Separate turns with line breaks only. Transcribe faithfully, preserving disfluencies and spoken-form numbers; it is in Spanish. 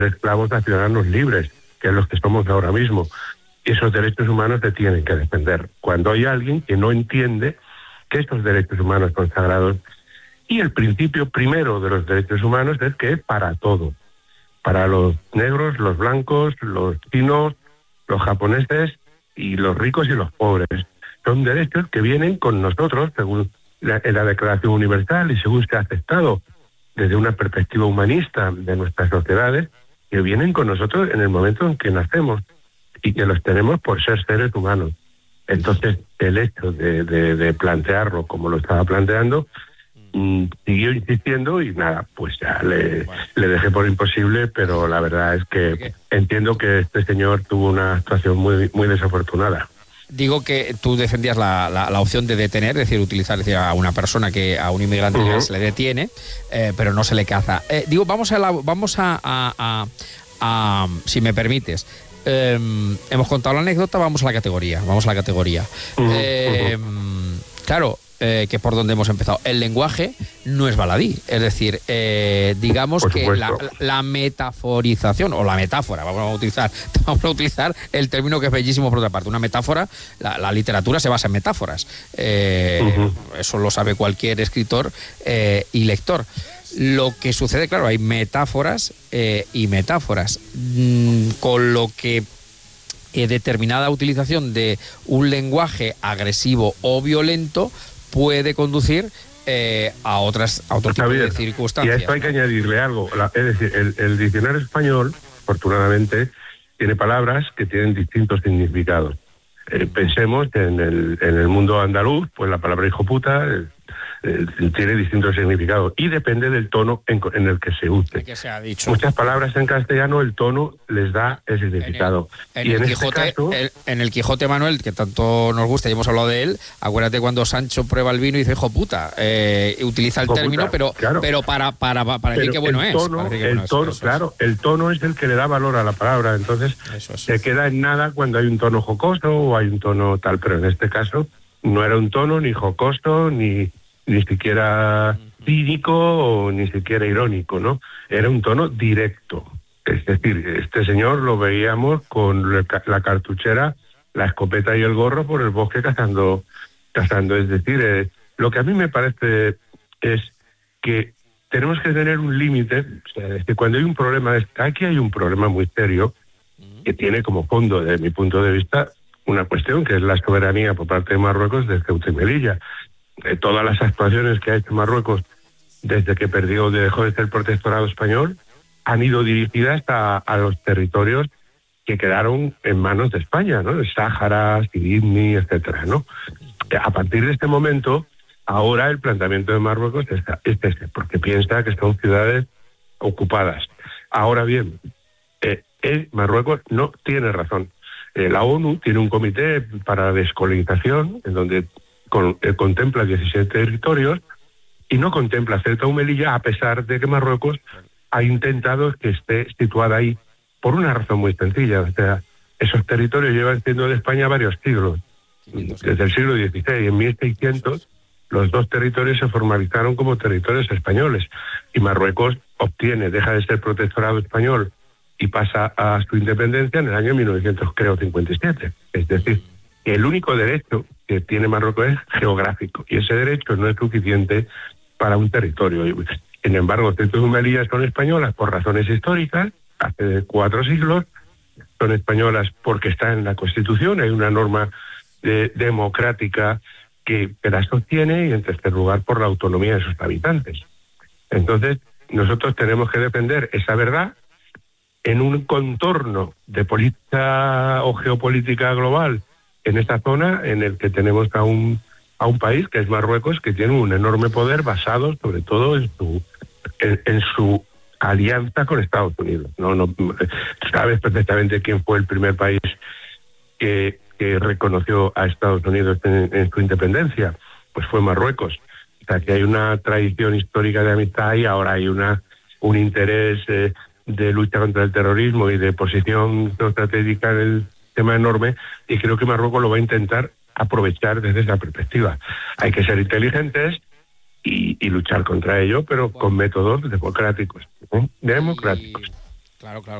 esclavos a ciudadanos libres, que es los que somos ahora mismo. Y esos derechos humanos se tienen que defender. Cuando hay alguien que no entiende que estos derechos humanos son sagrados, y el principio primero de los derechos humanos es que es para todo, para los negros, los blancos, los chinos, los japoneses y los ricos y los pobres. Son derechos que vienen con nosotros, según la, en la Declaración Universal y según se ha aceptado desde una perspectiva humanista de nuestras sociedades, que vienen con nosotros en el momento en que nacemos y que los tenemos por ser seres humanos. Entonces, el hecho de, de, de plantearlo como lo estaba planteando, mmm, siguió insistiendo y nada, pues ya le, bueno. le dejé por imposible, pero la verdad es que entiendo que este señor tuvo una actuación muy, muy desafortunada.
Digo que tú defendías la, la, la opción de detener, es decir, utilizar es decir, a una persona, que a un inmigrante uh-huh. que se le detiene, eh, pero no se le caza. Eh, digo, vamos a, la, vamos a, a, a, a, si me permites, eh, hemos contado la anécdota, vamos a la categoría, vamos a la categoría. Uh-huh. Eh, claro, eh, que por donde hemos empezado. El lenguaje no es baladí, es decir, eh, digamos que la, la metaforización o la metáfora, vamos a utilizar, vamos a utilizar el término que es bellísimo por otra parte. Una metáfora, la, la literatura se basa en metáforas. Eh, uh-huh. Eso lo sabe cualquier escritor eh, y lector. Lo que sucede, claro, hay metáforas eh, y metáforas, mm, con lo que eh, determinada utilización de un lenguaje agresivo o violento puede conducir eh, a otras a otro tipo de circunstancias.
Y a esto hay que añadirle algo. La, es decir, el, el diccionario español, afortunadamente, tiene palabras que tienen distintos significados. Eh, pensemos en el, en el mundo andaluz, pues la palabra hijo puta eh, eh, tiene distintos significados y depende del tono en, en el que se use.
Que se ha dicho.
Muchas palabras en castellano el tono les da el significado.
En el, en
y
el
en
Quijote,
este caso,
el, en el Quijote Manuel, que tanto nos gusta y hemos hablado de él, acuérdate cuando Sancho prueba el vino y dice hijo puta, eh, utiliza el
hijo
término,
puta,
pero
claro.
pero para para para
pero
decir que bueno es.
Tono,
que
el
bueno
tono,
es,
claro, es. el tono es el que le da valor a la palabra. Entonces
eso es.
se queda en nada cuando hay un tono jocoso o hay un tono tal, pero en este caso no era un tono ni jocoso ni ni siquiera cínico o ni siquiera irónico, ¿no? Era un tono directo. Es decir, este señor lo veíamos con la cartuchera, la escopeta y el gorro por el bosque cazando, cazando. Es decir, eh, lo que a mí me parece es que tenemos que tener un límite. O sea, es que cuando hay un problema, aquí hay un problema muy serio que tiene como fondo, desde mi punto de vista, una cuestión que es la soberanía por parte de Marruecos de Ceuta y Melilla. Eh, todas las actuaciones que ha hecho Marruecos desde que perdió, dejó de ser protectorado español, han ido dirigidas a, a los territorios que quedaron en manos de España, ¿no? El Sáhara, Siribni, etcétera, ¿no? A partir de este momento, ahora el planteamiento de Marruecos es, es este, porque piensa que son ciudades ocupadas. Ahora bien, eh, eh, Marruecos no tiene razón. Eh, la ONU tiene un comité para la descolonización, en donde Con, eh, contempla diecisiete territorios y no contempla Ceuta o Melilla, a pesar de que Marruecos ha intentado que esté situada ahí por una razón muy sencilla. O sea, esos territorios llevan siendo de España varios siglos, desde el siglo dieciséis. En mil seiscientos los dos territorios se formalizaron como territorios españoles y Marruecos obtiene, deja de ser protectorado español y pasa a su independencia en el año mil novecientos cincuenta y siete. Es decir, el único derecho que tiene Marruecos es geográfico y ese derecho no es suficiente para un territorio. Sin embargo, Ceuta y Melilla son españolas por razones históricas, hace cuatro siglos, son españolas porque está en la Constitución, hay una norma de, democrática que, que las sostiene, y en tercer lugar por la autonomía de sus habitantes. Entonces, nosotros tenemos que defender esa verdad en un contorno de política o geopolítica global en esta zona en el que tenemos a un a un país que es Marruecos, que tiene un enorme poder basado sobre todo en su en, en su alianza con Estados Unidos. No, no sabes perfectamente quién fue el primer país que, que reconoció a Estados Unidos en, en su independencia, pues fue Marruecos. O sea que hay una tradición histórica de amistad y ahora hay una un interés eh, de lucha contra el terrorismo y de posición estratégica en el tema enorme, y creo que Marruecos lo va a intentar aprovechar desde esa perspectiva. Hay que ser inteligentes y, y luchar contra ello, pero con métodos democráticos, ¿eh? democráticos.
Claro, claro.